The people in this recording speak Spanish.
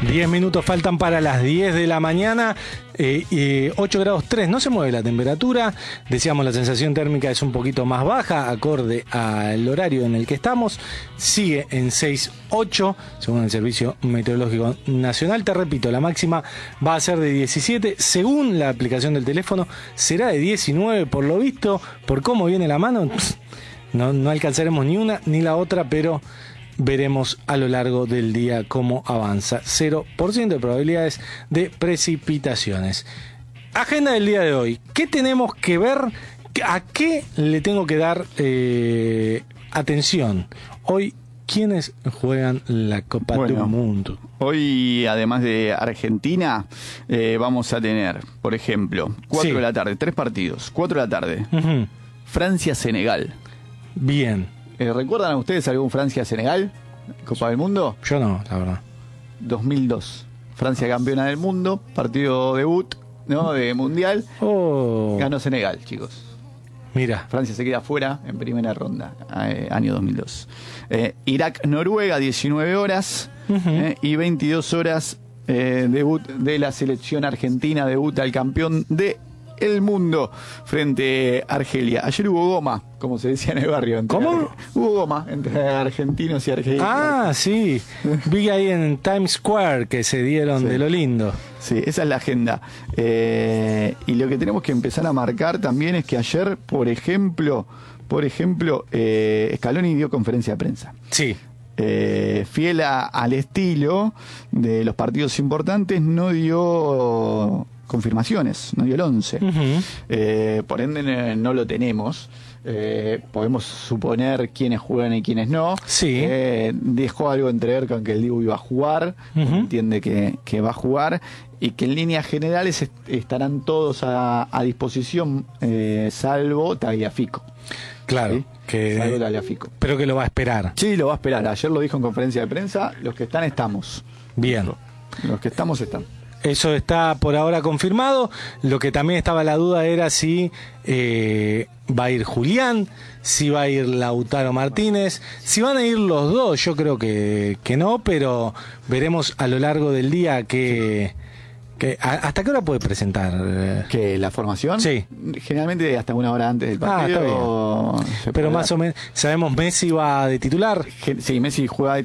10 minutos faltan para las 10 de la mañana, 8 grados 3, no se mueve la temperatura, decíamos la sensación térmica es un poquito más baja, acorde al horario en el que estamos, sigue en 6,8 según el Servicio Meteorológico Nacional, te repito, la máxima va a ser de 17, según la aplicación del teléfono será de 19, por lo visto, por cómo viene la mano, no alcanzaremos ni una ni la otra, pero veremos a lo largo del día cómo avanza. 0% de probabilidades de precipitaciones. Agenda del día de hoy. ¿Qué tenemos que ver? ¿A qué le tengo que dar atención? Hoy, ¿quiénes juegan la Copa del Mundo? Hoy, además de Argentina, vamos a tener, por ejemplo, 4 de la tarde, 3 partidos. 4 de la tarde. Uh-huh. Francia-Senegal. Bien. ¿Recuerdan a ustedes algún Francia-Senegal? ¿Copa del Mundo? Yo no, la verdad. 2002. Francia campeona del mundo, partido debut, ¿no? De mundial. Ganó Senegal, chicos. Mira. Francia se queda fuera en primera ronda, año 2002. Irak-Noruega, 19 horas. Uh-huh. Y 22 horas, debut de la selección argentina, debuta el campeón de el mundo frente a Argelia. Ayer hubo goma, como se decía en el barrio. ¿Cómo? Hubo goma entre argentinos y argelinos. Ah, sí. Vi ahí en Times Square que se dieron de lo lindo. Sí, esa es la agenda. Y lo que tenemos que empezar a marcar también es que ayer, por ejemplo, Scaloni dio conferencia de prensa. Sí. Fiel al estilo de los partidos importantes, no dio confirmaciones, no dio el 11. Uh-huh. Por ende no lo tenemos. Podemos suponer quiénes juegan y quiénes no. Sí. Dejó algo entrever con que el Dibu iba a jugar. Uh-huh. Entiende que va a jugar y que en líneas generales estarán todos a disposición, salvo Tagliafico. Claro. ¿Sí? Pero que lo va a esperar. Sí, lo va a esperar. Ayer lo dijo en conferencia de prensa. Los que estamos. Bien. Los que están. Eso está por ahora confirmado. Lo que también estaba la duda era si va a ir Julián, si va a ir Lautaro Martínez, si van a ir los dos. Yo creo que no, pero veremos a lo largo del día ¿hasta qué hora puede presentar? ¿Que la formación? Sí. Generalmente hasta una hora antes del partido. Está bien. Pero más o menos, ¿sabemos Messi va de titular? Sí, Messi juega de